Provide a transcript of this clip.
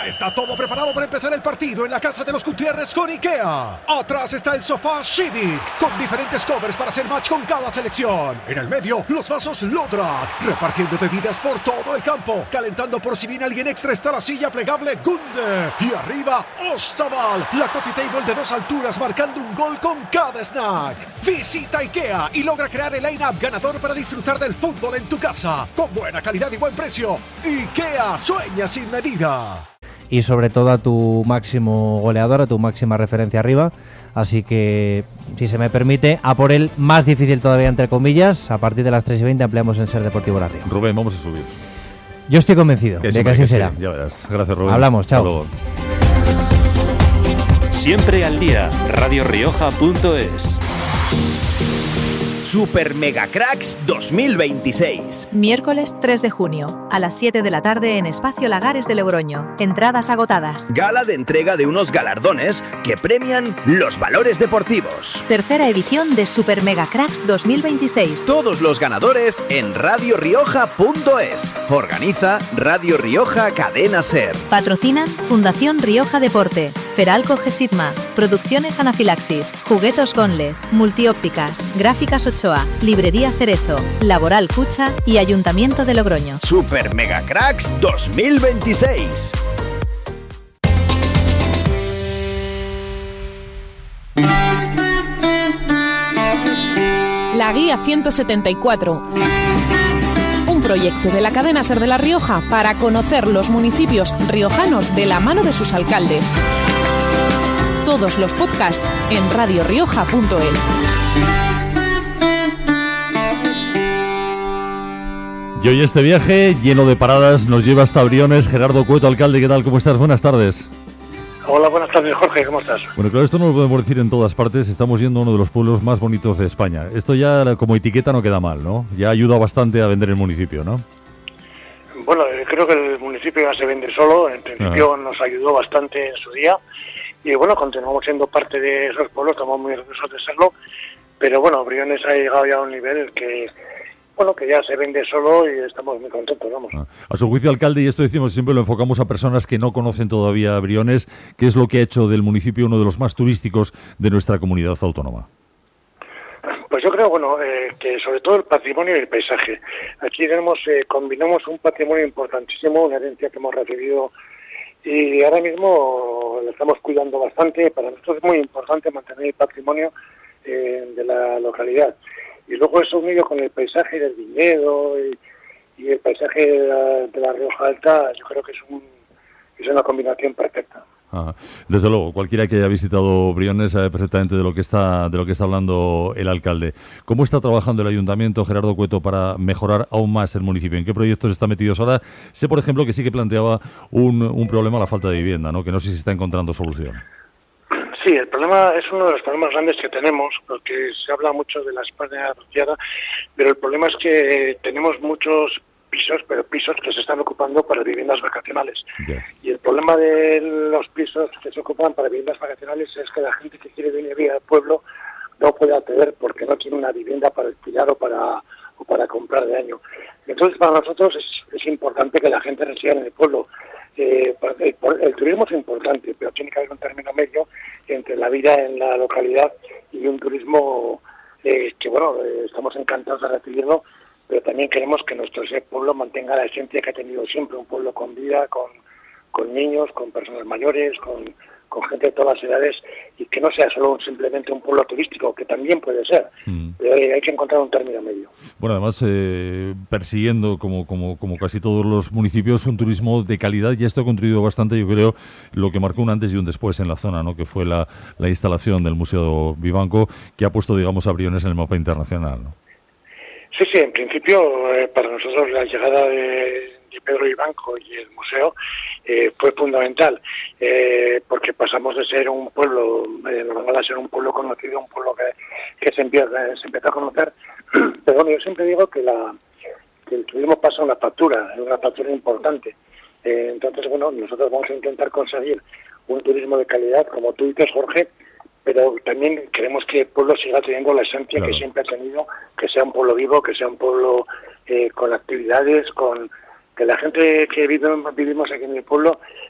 Ya está todo preparado para empezar el partido en la casa de los Gutiérrez con IKEA. Atrás está el sofá Civic, con diferentes covers para hacer match con cada selección. En el medio, los vasos Lodrat, repartiendo bebidas por todo el campo. Calentando por si viene alguien extra está la silla plegable Gunde. Y arriba, Ostaval, la coffee table de 2 alturas marcando un gol con cada snack. Visita IKEA y logra crear el line-up ganador para disfrutar del fútbol en tu casa. Con buena calidad y buen precio. IKEA, sueña sin medida. Y sobre todo a tu máximo goleador, a tu máxima referencia arriba. Así que, si se me permite, a por el más difícil todavía, entre comillas. A partir de las 3:20 ampliamos en Ser Deportivo La Rioja. Rubén, vamos a subir. Yo estoy convencido de que así será. Sí, ya verás. Gracias, Rubén. Hablamos, chao. Siempre al día, radiorioja.es. Super Mega Cracks 2026. Miércoles 3 de junio, a las 7 de la tarde en Espacio Lagares de Logroño. Entradas agotadas. Gala de entrega de unos galardones que premian los valores deportivos. Tercera edición de Super Mega Cracks 2026. Todos los ganadores en radiorioja.es. Organiza Radio Rioja Cadena Ser. Patrocinan Fundación Rioja Deporte, Feralco Gesitma, Producciones Anafilaxis, Juguetos Gonle, Multiópticas, Gráficas Ochoa, Librería Cerezo, Laboral Cucha y Ayuntamiento de Logroño. Super Mega Cracks 2026. La Guía 174. Un proyecto de la cadena Ser de La Rioja para conocer los municipios riojanos de la mano de sus alcaldes. Todos los podcasts en radiorioja.es. Y hoy este viaje, lleno de paradas, nos lleva hasta Briones. Gerardo Cueto, alcalde, ¿qué tal? ¿Cómo estás? Buenas tardes. Hola, buenas tardes, Jorge, ¿cómo estás? Bueno, claro, esto no lo podemos decir en todas partes. Estamos yendo a uno de los pueblos más bonitos de España. Esto ya como etiqueta no queda mal, ¿no? Ya ayuda bastante a vender el municipio, ¿no? Bueno, creo que el municipio ya se vende solo. En principio nos ayudó bastante en su día. Y bueno, continuamos siendo parte de esos pueblos, estamos muy orgullosos de serlo. Pero bueno, Briones ha llegado ya a un nivel que ya se vende solo y estamos muy contentos, vamos. A su juicio, alcalde, y esto decimos siempre, lo enfocamos a personas que no conocen todavía Briones, ¿qué es lo que ha hecho del municipio uno de los más turísticos de nuestra comunidad autónoma? Pues yo creo, que sobre todo el patrimonio y el paisaje. Aquí combinamos un patrimonio importantísimo, una herencia que hemos recibido y ahora mismo lo estamos cuidando bastante. Para nosotros es muy importante mantener el patrimonio de la localidad. Y luego eso unido con el paisaje del viñedo y el paisaje de la Rioja Alta, yo creo que es una combinación perfecta. Desde luego, cualquiera que haya visitado Briones sabe perfectamente de lo que está hablando el alcalde. ¿Cómo está trabajando el ayuntamiento, Gerardo Cueto, para mejorar aún más el municipio? ¿En qué proyectos está metidos ahora? Sé, por ejemplo, que sí que planteaba un problema, la falta de vivienda, ¿no? Que no sé si está encontrando solución. Sí, el problema es uno de los problemas grandes que tenemos, porque se habla mucho de la España asociada, pero el problema es que tenemos muchos pisos que se están ocupando para viviendas vacacionales. Yeah. Y el problema de los pisos que se ocupan para viviendas vacacionales es que la gente que quiere venir al pueblo no puede acceder porque no tiene una vivienda para alquilar o para comprar de año. Entonces, para nosotros es importante que la gente resida en el pueblo. El turismo es importante, pero tiene que haber un término medio entre la vida en la localidad y un turismo que estamos encantados de recibirlo, pero también queremos que nuestro pueblo mantenga la esencia que ha tenido siempre, un pueblo con vida, con niños, con personas mayores, con gente de todas las edades, y que no sea solo simplemente un pueblo turístico, que también puede ser, pero hay que encontrar un término medio. Bueno, además, persiguiendo, como casi todos los municipios, un turismo de calidad, y esto ha contribuido bastante, yo creo, lo que marcó un antes y un después en la zona, ¿no? Que fue la instalación del Museo Vivanco, que ha puesto, digamos, a Briones en el mapa internacional, ¿no? Sí, en principio, para nosotros la llegada de Pedro Vivanco y el museo fue fundamental, porque pasamos de ser un pueblo normal a ser un pueblo conocido, un pueblo que se empezó a conocer. Pero bueno, yo siempre digo que el turismo pasa una factura importante. Entonces, nosotros vamos a intentar conseguir un turismo de calidad, como tú dices, Jorge, pero también queremos que el pueblo siga teniendo la esencia que siempre ha tenido, que sea un pueblo vivo, que sea un pueblo con actividades, que la gente que vivimos aquí en el pueblo